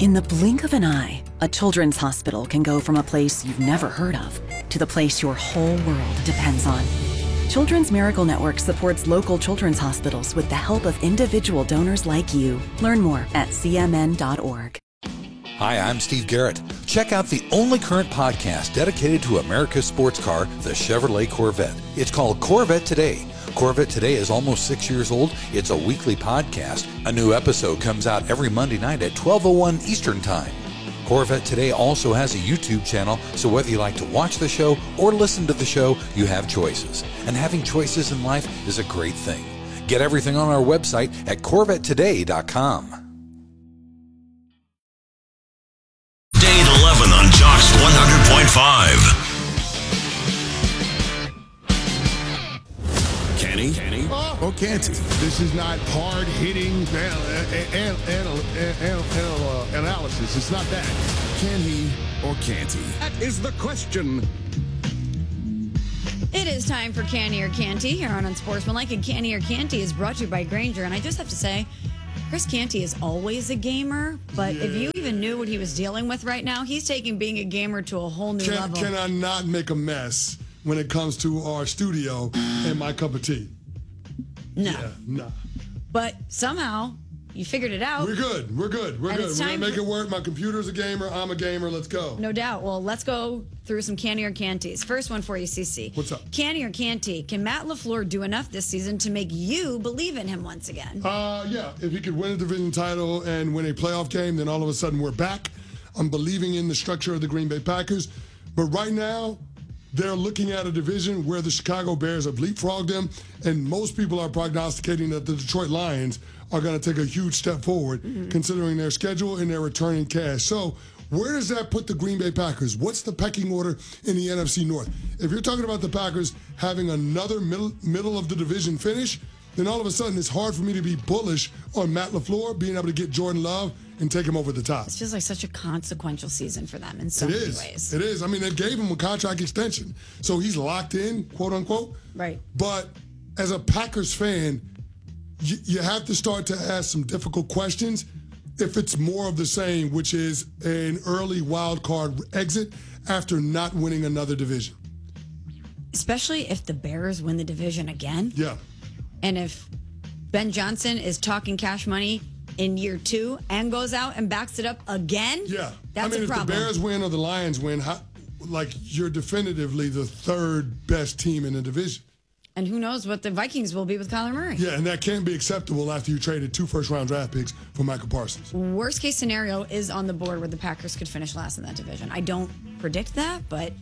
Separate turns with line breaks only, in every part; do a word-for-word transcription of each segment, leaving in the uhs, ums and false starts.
In the blink of an eye, a children's hospital can go from a place you've never heard of to the place your whole world depends on. Children's Miracle Network supports local children's hospitals with the help of individual donors like you. Learn more at c m n dot org.
Hi, I'm Steve Garrett. Check out the only current podcast dedicated to America's sports car, the Chevrolet Corvette. It's called Corvette Today. Corvette Today is almost six years old. It's a weekly podcast. A new episode comes out every Monday night at twelve oh one Eastern Time. Corvette Today also has a YouTube channel, so whether you like to watch the show or listen to the show, you have choices. And having choices in life is a great thing. Get everything on our website at corvette today dot com.
Day eleven on Jocks one hundred point five. Kenny? Kenny?
Oh, or can't he? This is not hard-hitting anal- anal- anal- anal- uh, analysis. It's not that.
Can he or can't he?
That is the question.
It is time for Canny or Canty here on Unsportsmanlike, and Canny or Canty is brought to you by Grainger. And I just have to say, Chris Canty is always a gamer, but yeah. If you even knew what he was dealing with right now, he's taking being a gamer to a whole new
can,
level.
Can I not make a mess when it comes to our studio and my cup of tea?
No.
Yeah, no.
But somehow you figured it out.
We're good. We're good. We're
and
good. We're going to make
for...
it work. My computer's a gamer. I'm a gamer. Let's go.
No doubt. Well, let's go through some Canny or Canties. First one for you, C C.
What's up?
Canny or Canty, can Matt LaFleur do enough this season to make you believe in him once again?
Uh, yeah. If he could win a division title and win a playoff game, then all of a sudden we're back. I'm believing in the structure of the Green Bay Packers. But right now, they're looking at a division where the Chicago Bears have leapfrogged them, and most people are prognosticating that the Detroit Lions are going to take a huge step forward, mm-hmm. considering their schedule and their returning cash. So where does that put the Green Bay Packers? What's the pecking order in the N F C North? If you're talking about the Packers having another middle, middle of the division finish, then all of a sudden it's hard for me to be bullish on Matt LaFleur being able to get Jordan Love and take him over the top.
It feels like such a consequential season for them in so
it
many
is.
ways.
It is. I mean, they gave him a contract extension, so he's locked in, quote unquote.
Right.
But as a Packers fan, you, you have to start to ask some difficult questions if it's more of the same, which is an early wild card exit after not winning another division.
Especially if the Bears win the division again.
Yeah.
And if Ben Johnson is talking cash money in year two and goes out and backs it up again,
yeah,
that's
I mean,
a problem.
If the Bears win or the Lions win, how, like you're definitively the third best team in the division.
And who knows what the Vikings will be with Kyler Murray.
Yeah, and that can't be acceptable after you traded two first-round draft picks for Michael Parsons.
Worst case scenario is on the board where the Packers could finish last in that division. I don't predict that, but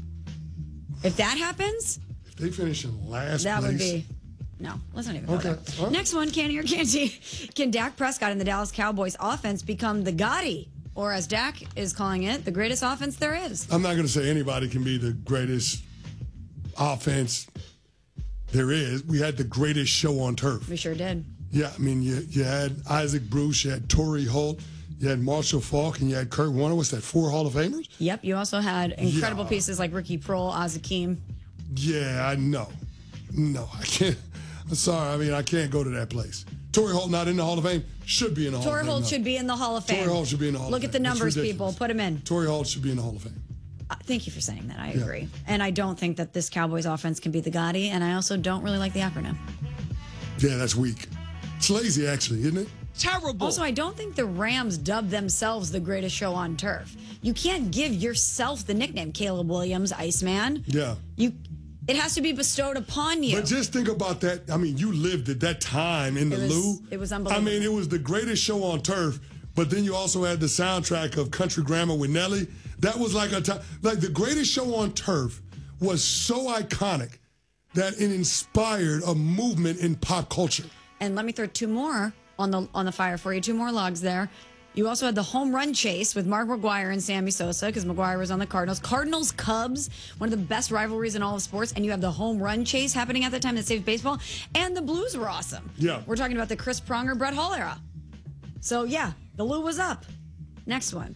if that happens,
if they finish in last
that
place,
would be. No, let's not even go
okay.
there.
Right.
Next one, Canny or Canty. Can Dak Prescott and the Dallas Cowboys offense become the Gotti? Or as Dak is calling it, the greatest offense there is?
I'm not going to say anybody can be the greatest offense there is. We had the greatest show on turf.
We sure did.
Yeah, I mean, you, you had Isaac Bruce, you had Torrey Holt, you had Marshall Faulk, and you had Kurt Warner. What's that, four Hall of Famers?
Yep, you also had incredible
yeah.
pieces like Ricky Prohl, Azakim.
Yeah, I know. No, I can't. I'm sorry. I mean, I can't go to that place. Torrey Holt not in the Hall of Fame. Should be in the Hall
Torrey
of Fame.
Torrey Holt
no.
should be in the Hall of Fame.
Torrey Holt should be in the Hall
Look
of Fame.
Look at the numbers,
people.
people. Put him in.
Torrey Holt should be in the Hall of Fame.
Uh, thank you for saying that. I
yeah.
agree. And I don't think that this Cowboys offense can be the Gotti, and I also don't really like the acronym.
Yeah, that's weak. It's lazy, actually, isn't it?
Terrible. Also, I don't think the Rams dubbed themselves the greatest show on turf. You can't give yourself the nickname Caleb Williams, Iceman.
Yeah.
You... It has to be bestowed upon you.
But just think about that. I mean, you lived at that time in the
it was,
Lou.
It was unbelievable.
I mean, it was the greatest show on turf, but then you also had the soundtrack of Country Grammar with Nelly. That was like a time, like the greatest show on turf was so iconic that it inspired a movement in pop culture.
And let me throw two more on the on the fire for you. Two more logs there. You also had the home run chase with Mark McGwire and Sammy Sosa because McGwire was on the Cardinals. Cardinals-Cubs, one of the best rivalries in all of sports. And you have the home run chase happening at the time that saved baseball. And the Blues were awesome.
Yeah.
We're talking about the Chris Pronger, Brett Hall era. So, yeah, the Lou was up. Next one.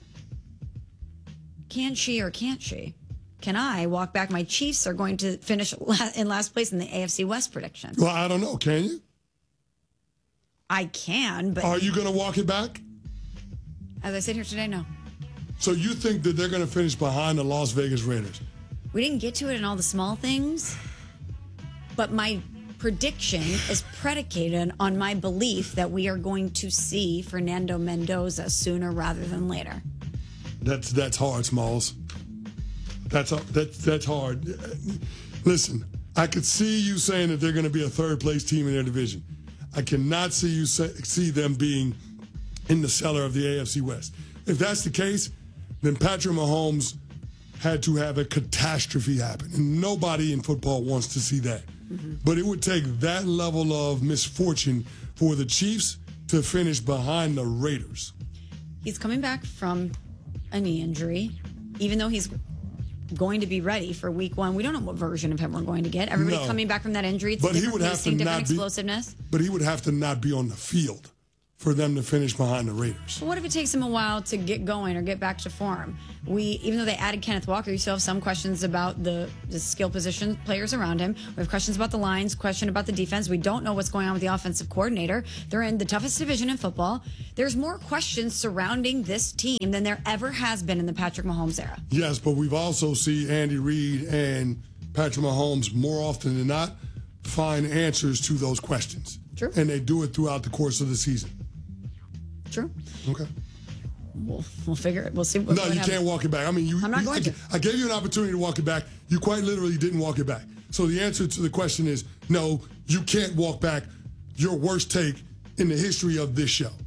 Can she or can't she? Can I walk back? My Chiefs are going to finish in last place in the A F C West prediction.
Well, I don't know. Can you?
I can, but...
Are you going to walk it back?
As I sit here today, no.
So you think that they're going to finish behind the Las Vegas Raiders?
We didn't get to it in all the small things, but my prediction is predicated on my belief that we are going to see Fernando Mendoza sooner rather than later.
That's that's hard, Smalls. That's that's that's hard. Listen, I could see you saying that they're going to be a third place team in their division. I cannot see you say, see them being in the cellar of the A F C West. If that's the case, then Patrick Mahomes had to have a catastrophe happen, and nobody in football wants to see that. Mm-hmm. But it would take that level of misfortune for the Chiefs to finish behind the Raiders.
He's coming back from a knee injury, even though he's going to be ready for week one. We don't know what version of him we're going to get. Everybody
No.
coming back from that injury, it's
But he
different
would have to
pacing, different
not be-
explosiveness.
But he would have to not be on the field for them to finish behind the Raiders.
But what if it takes him a while to get going or get back to form? We, even though they added Kenneth Walker, you still have some questions about the, the skill position players around him. We have questions about the lines, question about the defense. We don't know what's going on with the offensive coordinator. They're in the toughest division in football. There's more questions surrounding this team than there ever has been in the Patrick Mahomes era.
Yes, but we've also seen Andy Reid and Patrick Mahomes more often than not find answers to those questions.
True.
And they do it throughout the course of the season.
True.
Okay.
We'll, we'll figure it. We'll see. What
No,
what
you
happens.
can't walk it back. I mean, you.
I'm not
you-
going
I,
to.
I gave you an opportunity to walk it back. You quite literally didn't walk it back. So the answer to the question is no, you can't walk back your worst take in the history of this show.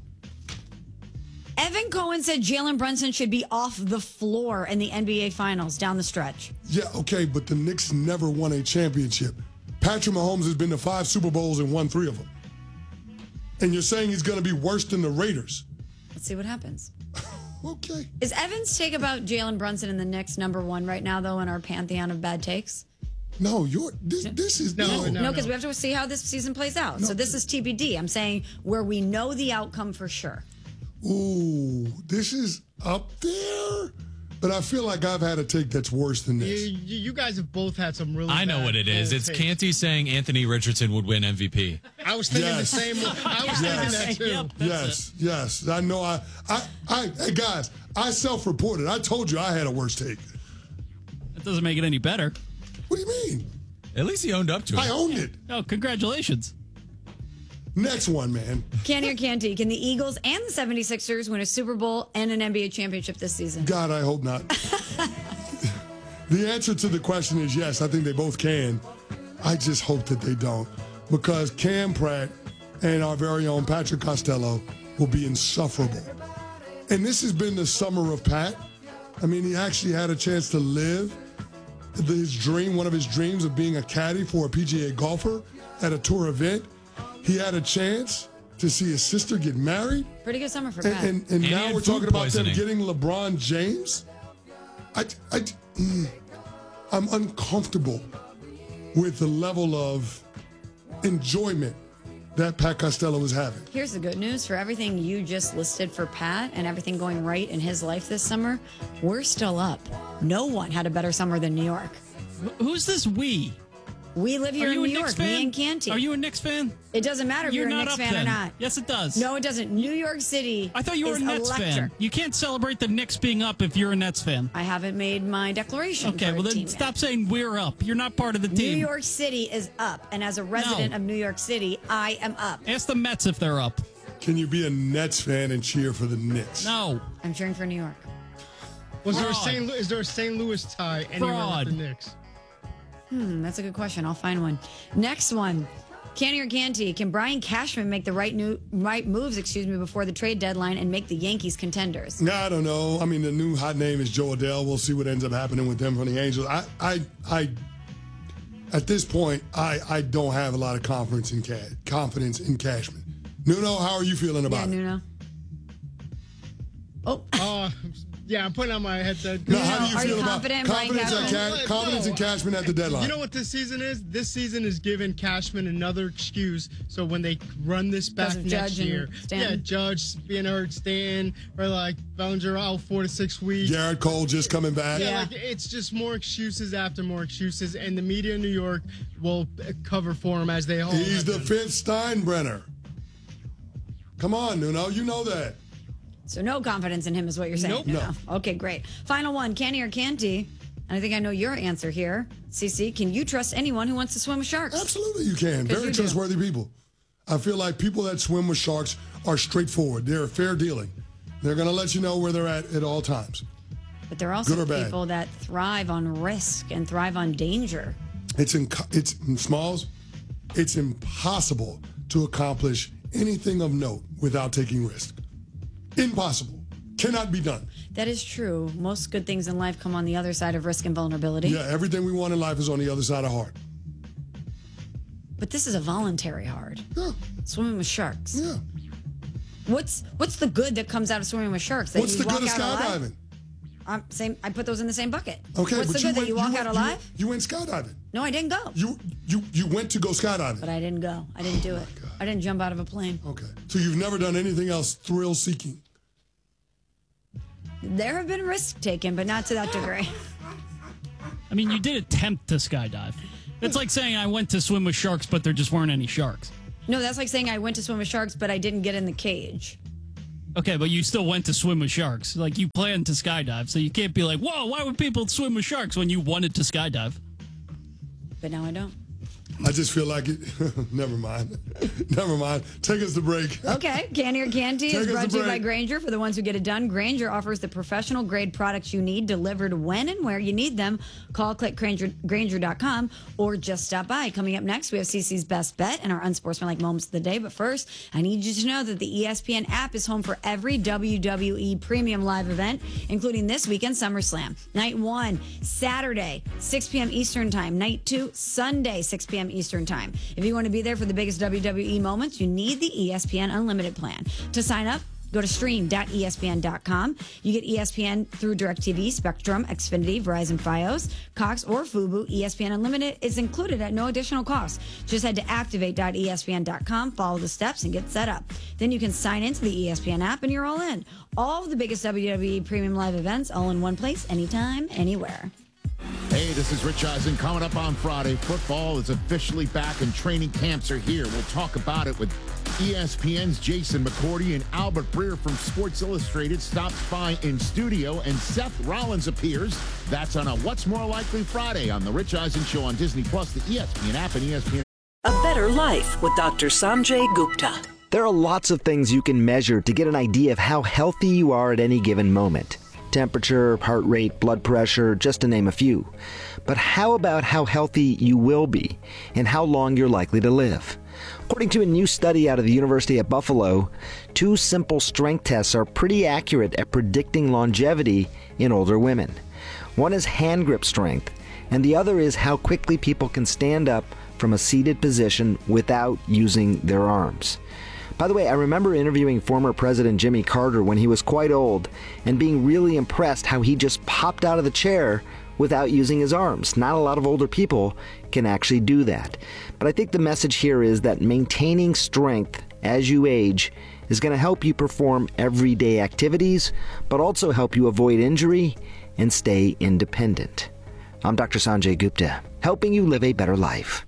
Evan Cohen said Jalen Brunson should be off the floor in the N B A Finals down the stretch.
Yeah, okay, but the Knicks never won a championship. Patrick Mahomes has been to five Super Bowls and won three of them. And you're saying he's going to be worse than the Raiders.
Let's see what happens.
Okay.
Is Evan's take about Jalen Brunson and the Knicks number one right now, though, in our pantheon of bad takes?
No, you're this, this is no.
No, because we have to see how this season plays out.
No.
So this is T B D. I'm saying where we know the outcome for sure.
Ooh, this is up there. But I feel like I've had a take that's worse than
You,
this.
you you guys have both had some really.
I know
bad
what it is.
bold
It's
takes.
Canty saying Anthony Richardson would win M V P.
I was thinking
Yes.
the same. I was
Yes.
thinking that too.
Yep, that's
Yes, yes. I know I, I, I, hey guys, I self-reported. I told you I had a worse take.
That doesn't make it any better.
What do you mean?
At least he owned up to it.
I owned it.
Oh, congratulations.
Next one, man.
Canty or Canty, can the Eagles and the seventy-sixers win a Super Bowl and an N B A championship this season?
God, I hope not. The answer to the question is yes. I think they both can. I just hope that they don't, because Cam Pratt and our very own Patrick Costello will be insufferable. And this has been the summer of Pat. I mean, he actually had a chance to live his dream, one of his dreams of being a caddy for a P G A golfer at a tour event. He had a chance to see his sister get married.
Pretty good summer for
And,
Pat.
and, and
And he
now
had
we're
food
talking about
poisoning.
them getting LeBron James. I, I, mm, I'm uncomfortable with the level of enjoyment that Pat Costello is having.
Here's the good news. For everything you just listed for Pat and everything going right in his life this summer, we're still up. No one had a better summer than New York.
Wh- Who's this we?
We live here
Are
in
you
New
a
York,
Knicks fan?
me and Canty.
Are you a Knicks fan?
It doesn't matter if you're,
You're
a
not
Knicks
up
fan
then.
or not.
Yes, it does.
No, it doesn't. New York City
I thought you were
is
a Nets
electric.
fan. You can't celebrate the Knicks being up if you're a Nets fan.
I haven't made my declaration
Okay,
for
well
a
then
team
stop
yet.
saying we're up. You're not part of the
New
team.
York City is up, and as a resident
No.
of New York City, I am up.
Ask the Mets if they're up.
Can you be a Nets fan and cheer for the Knicks?
No.
I'm cheering for New York.
Was there a
Fraud.
Saint Lu- is there a Saint Louis tie anywhere
Fraud.
with the Knicks?
Hmm, that's a good question. I'll find one. Next one. Canty or Canty, can Brian Cashman make the right new right moves, excuse me, before the trade deadline and make the Yankees contenders?
I don't know. I mean, the new hot name is Joe Adele. We'll see what ends up happening with them from the Angels. I, I, I at this point, I, I don't have a lot of confidence in Ca- confidence in Cashman. Nuno, how are you feeling about
Yeah,
it?
Nuno. Oh,
Uh, yeah, I'm putting on my headset.
No, how do you
Are you
feel about
confident in Brian
confidence, in
Cashman?
Ca- confidence in
No.
Cashman at the deadline?
You know what this season is? This season is giving Cashman another excuse. So when they run this back
Because of
next
Judge and
year,
Stanton.
yeah, Judge being hurt, Stan, or like Bellinger out four to six weeks.
Garrett Cole just coming back.
Yeah,
Yeah.
like it's just more excuses after more excuses, and the media in New York will cover for him as they all.
He's
have
the
been.
fifth Steinbrenner. Come on, Nuno, you know that.
So no confidence in him is what you're saying.
Nope. No.
Okay, great. Final one, Canny or Canty? And I think I know your answer here. Cece, can you trust anyone who wants to swim with sharks?
Absolutely you can.
'Cause
Very
you do.
trustworthy people. I feel like people that swim with sharks are straightforward. They're fair dealing. They're going to let you know where they're at at all times.
But there are also
Good or bad?
people that thrive on risk and thrive on danger.
It's in, it's in Smalls. It's impossible to accomplish anything of note without taking risk. Impossible. Cannot be done.
That is true. Most good things in life come on the other side of risk and vulnerability.
Yeah, everything we want in life is on the other side of hard.
But this is a voluntary hard.
Yeah.
Swimming with sharks.
Yeah.
What's what's the good that comes out of swimming with sharks? That
What's
you
the good of
walk out alive?
skydiving?
Um, same. I put those in the same bucket.
Okay,
What's
but
the
you
good
went,
that you walk
went,
out alive?
You, you went skydiving.
No, I didn't go.
You you you went to go skydiving.
But I didn't go. I didn't do it. I didn't jump out of a plane.
Okay. So you've never done anything else thrill seeking.
There have been risks taken, but not to that degree.
I mean, you did attempt to skydive. It's like saying I went to swim with sharks, but there just weren't any sharks.
No, that's like saying I went to swim with sharks, but I didn't get in the cage.
Okay, but you still went to swim with sharks. Like, you planned to skydive, so you can't be like, whoa, why would people swim with sharks when you wanted to skydive?
But now I don't.
I just feel like it. Never mind. Never mind. Take us to break.
Okay, Canny or Canty
Take
is
us
brought
to
to you by
break.
Grainger. For the ones who get it done, Grainger offers the professional grade products you need delivered when and where you need them. Call, click Grainger, Grainger dot com or just stop by. Coming up next, we have Cece's Best Bet and our unsportsmanlike moments of the day. But first, I need you to know that the E S P N app is home for every W W E premium live event, including this weekend SummerSlam. Night one, Saturday, six p.m. Eastern Time. Night two, Sunday, six p.m. Eastern Time. If you want to be there for the biggest W W E moments, you need the E S P N Unlimited plan. To sign up, go to stream dot E S P N dot com. You get E S P N through DirecTV, Spectrum, Xfinity, Verizon Fios, Cox, or Fubo. E S P N Unlimited is included at no additional cost. Just head to activate dot E S P N dot com, follow the steps, and get set up. Then you can sign into the E S P N app, and you're all in. All of the biggest W W E premium live events, all in one place, anytime, anywhere.
Hey, this is Rich Eisen. Coming up on Friday, football is officially back and training camps are here. We'll talk about it with E S P N's Jason McCourty, and Albert Breer from Sports Illustrated stops by in studio, and Seth Rollins appears. That's on a What's More Likely Friday on the Rich Eisen Show on Disney Plus, the E S P N app, and E S P N.
A better life with Doctor Sanjay Gupta.
There are lots of things you can measure to get an idea of how healthy you are at any given moment. Temperature, heart rate, blood pressure, just to name a few. But how about how healthy you will be and how long you're likely to live? According to a new study out of the University at Buffalo, two simple strength tests are pretty accurate at predicting longevity in older women. One is hand grip strength, and the other is how quickly people can stand up from a seated position without using their arms. By the way, I remember interviewing former President Jimmy Carter when he was quite old and being really impressed how he just popped out of the chair without using his arms. Not a lot of older people can actually do that. But I think the message here is that maintaining strength as you age is going to help you perform everyday activities, but also help you avoid injury and stay independent. I'm Doctor Sanjay Gupta, helping you live a better life.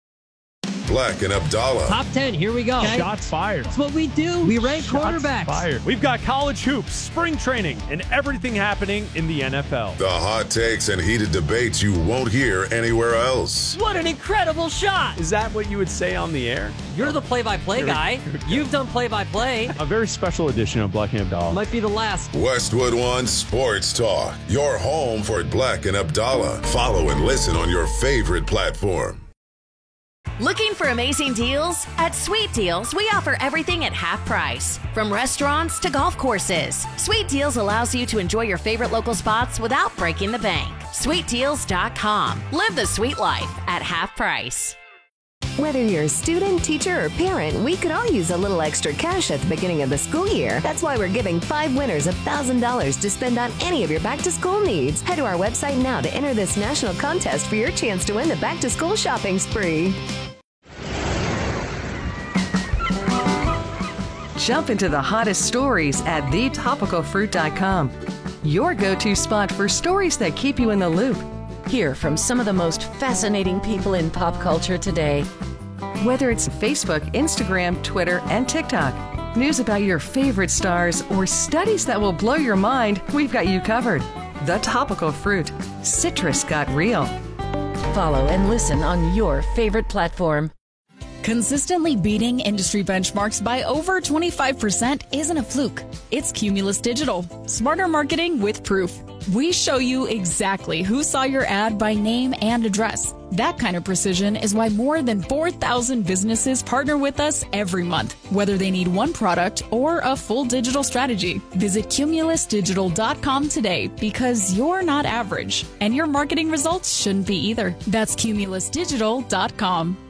Black and Abdallah.
Top ten, here we go.
Shots fired.
That's what we do. We rank
Shots
quarterbacks.
fired. We've got college hoops, spring training, and everything happening in the N F L.
The hot takes and heated debates you won't hear anywhere else.
What an incredible shot.
Is that what you would say on the air?
You're the play-by-play guy. You've done play-by-play.
A very special edition of Black and Abdallah.
Might be the last.
Westwood One Sports Talk. Your home for Black and Abdallah. Follow and listen on your favorite platform.
Looking for amazing deals? At Sweet Deals, we offer everything at half price. From restaurants to golf courses, Sweet Deals allows you to enjoy your favorite local spots without breaking the bank. sweet deals dot com. Live the sweet life at half price.
Whether you're a student, teacher, or parent, we could all use a little extra cash at the beginning of the school year. That's why we're giving five winners one thousand dollars to spend on any of your back-to-school needs. Head to our website now to enter this national contest for your chance to win the back-to-school shopping spree.
Jump into the hottest stories at the topical fruit dot com. Your go-to spot for stories that keep you in the loop. Hear from some of the most fascinating people in pop culture today. Whether it's Facebook, Instagram, Twitter, and TikTok, News about your favorite stars or studies that will blow your mind, we've got you covered. The Topical Fruit. Citrus got real.
Follow and listen on your favorite platform.
Consistently beating industry benchmarks by over twenty-five percent isn't a fluke. It's Cumulus Digital. Smarter marketing with proof. We show you exactly who saw your ad by name and address. That kind of precision is why more than four thousand businesses partner with us every month, whether they need one product or a full digital strategy. Visit cumulus digital dot com today because you're not average, and your marketing results shouldn't be either. That's cumulus digital dot com.